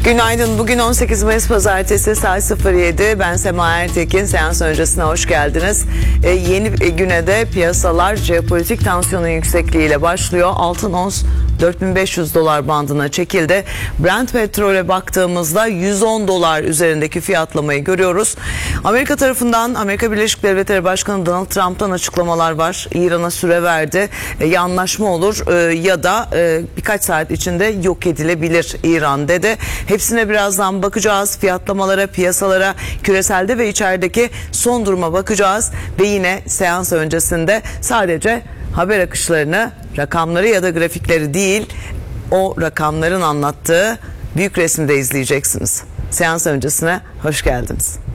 Günaydın. Bugün 18 Mayıs Pazartesi saat 07. Ben Sema Ertekin. Seans öncesine hoş geldiniz. Yeni güne de piyasalar jeopolitik tansiyonun yüksekliğiyle başlıyor. Altın ons 4500 dolar bandına çekildi. Brent petrole baktığımızda 110 dolar üzerindeki fiyatlamayı görüyoruz. Amerika tarafından Amerika Birleşik Devletleri Başkanı Donald Trump'tan açıklamalar var. İran'a süre verdi. Ya anlaşma olur ya da birkaç saat içinde yok edilebilir İran dedi. Hepsine birazdan bakacağız. Fiyatlamalara, piyasalara, küreselde ve içerideki son duruma bakacağız. Ve yine seans öncesinde sadece haber akışlarını, rakamları ya da grafikleri değil, o rakamların anlattığı büyük resimde izleyeceksiniz. Seans öncesine hoş geldiniz.